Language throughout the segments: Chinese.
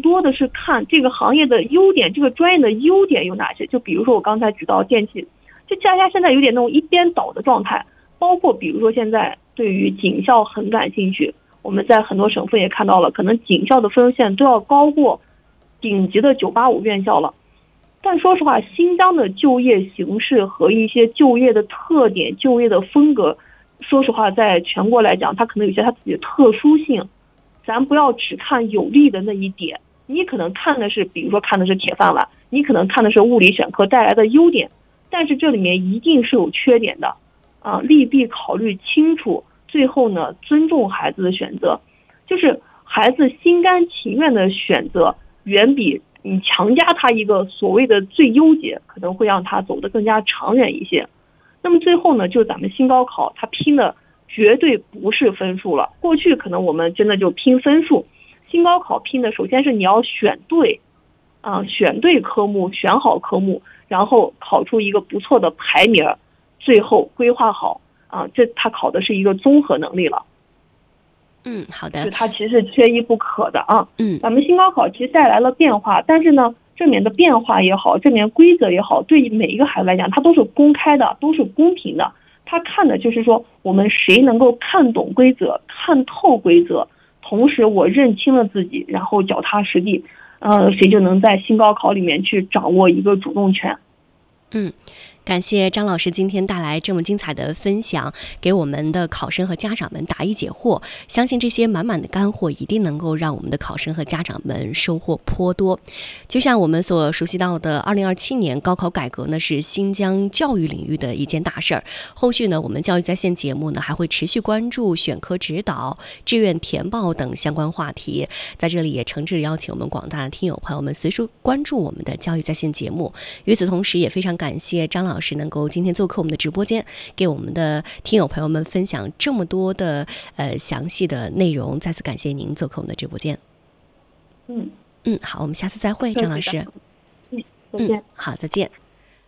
多的是看这个行业的优点，这个专业的优点有哪些。就比如说我刚才举到电气，就大家现在有点那种一边倒的状态，包括比如说现在对于警校很感兴趣，我们在很多省份也看到了，可能警校的分数线都要高过顶级的985院校了。但说实话，新疆的就业形势和一些就业的特点、就业的风格，说实话，在全国来讲，它可能有些它自己的特殊性。咱不要只看有利的那一点，你可能看的是，比如说看的是铁饭碗，你可能看的是物理选科带来的优点，但是这里面一定是有缺点的，利弊考虑清楚，最后呢，尊重孩子的选择，就是孩子心甘情愿的选择，远比你强加他一个所谓的最优解，可能会让他走得更加长远一些。那么最后呢，就是咱们新高考，它拼的绝对不是分数了。过去可能我们真的就拼分数，新高考拼的首先是你要选对，选对科目，选好科目，然后考出一个不错的排名，最后规划好这它考的是一个综合能力了。 好的， 就它其实是缺一不可的啊。咱们新高考其实带来了变化，但是呢，这里面的变化也好，这里面规则也好，对于每一个孩子来讲，它都是公开的，都是公平的。他看的就是说，我们谁能够看懂规则、看透规则，同时我认清了自己，然后脚踏实地，谁就能在新高考里面去掌握一个主动权。 感谢张老师今天带来这么精彩的分享，给我们的考生和家长们答疑解惑。相信这些满满的干货一定能够让我们的考生和家长们收获颇多。就像我们所熟悉到的2027年高考改革呢，是新疆教育领域的一件大事儿。后续呢，我们教育在线节目呢还会持续关注选科指导、志愿填报等相关话题。在这里也诚挚邀请我们广大的听友朋友们随时关注我们的教育在线节目。与此同时，也非常感谢张老师能够今天做客我们的直播间，给我们的听友朋友们分享这么多的详细的内容。再次感谢您做客我们的直播间。好，我们下次再会，张老师。 再见。 好，再见。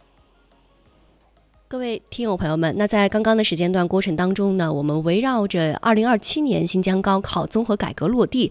各位听友朋友们，那在刚刚的时间段过程当中呢，我们围绕着2027年新疆高考综合改革落地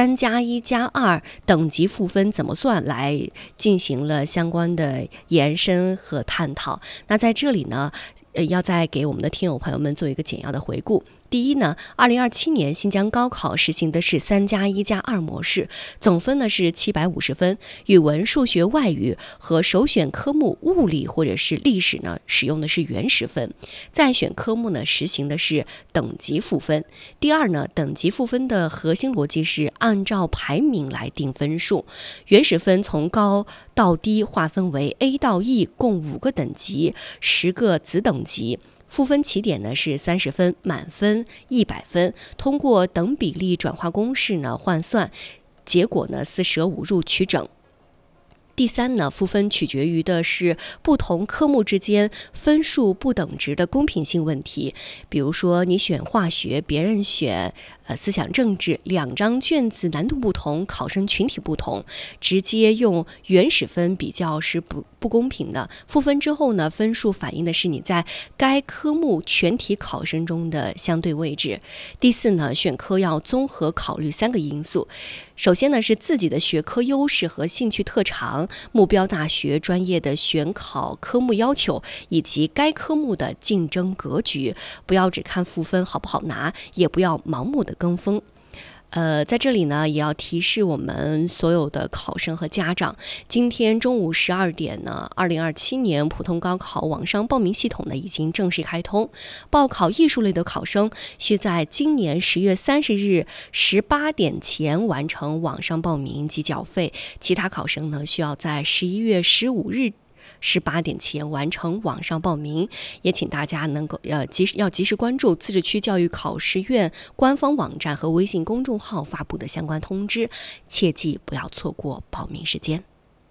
3+1+2等级赋分怎么算来进行了相关的延伸和探讨。那在这里呢，要再给我们的听友朋友们做一个简要的回顾。第一呢，2027年新疆高考实行的是3+1+2模式，总分呢是750分，语文、数学、外语和首选科目物理或者是历史呢使用的是原始分，再选科目呢实行的是等级赋分。第二呢，等级赋分的核心逻辑是按照排名来定分数，原始分从高到低划分为 A 到 E 共5个等级，10个子等级。赋分起点呢是30分，满分100分，通过等比例转化公式呢换算，结果呢4舍5入取整。第三呢，赋分取决于的是不同科目之间分数不等值的公平性问题。比如说你选化学，别人选思想政治，2张卷子难度不同，考生群体不同，直接用原始分比较是不公平的。赋分之后呢，分数反映的是你在该科目全体考生中的相对位置。第四呢，选科要综合考虑3个因素。首先呢，是自己的学科优势和兴趣特长，目标大学专业的选考科目要求，以及该科目的竞争格局。不要只看赋分好不好拿，也不要盲目的跟风。在这里呢，也要提示我们所有的考生和家长，今天中午12点呢，2027年普通高考网上报名系统呢已经正式开通。报考艺术类的考生需在今年10月30日18点前完成网上报名及缴费，其他考生呢需要在11月15日18点前完成网上报名。也请大家能够及时关注自治区教育考试院官方网站和微信公众号发布的相关通知，切记不要错过报名时间。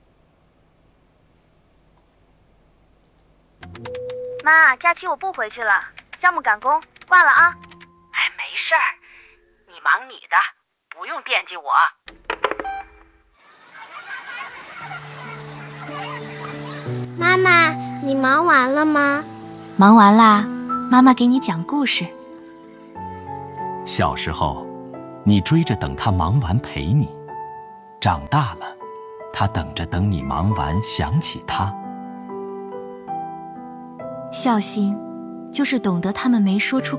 妈，假期我不回去了，项目赶工，挂了啊。 哎，没事儿，你忙你的，不用惦记我。 妈妈，你忙完了吗？ 忙完啦，妈妈给你讲故事。 小时候，你追着等他忙完陪你， 长大了，他等你忙完想起他。 孝心，就是懂得他们没说出